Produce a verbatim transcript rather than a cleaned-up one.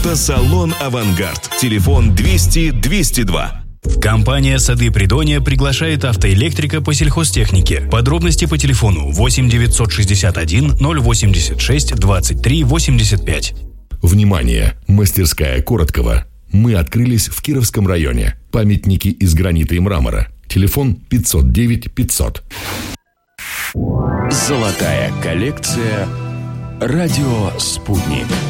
Автосалон «Авангард». Телефон двести двести два. Компания «Сады Придонья» приглашает автоэлектрика по сельхозтехнике. Подробности по телефону восемь девятьсот шестьдесят один ноль восемьдесят шесть двадцать три восемьдесят пять. Внимание! Мастерская Короткова. Мы открылись в Кировском районе. Памятники из гранита и мрамора. Телефон пятьсот девять пятьсот. Золотая коллекция «Радио Спутник».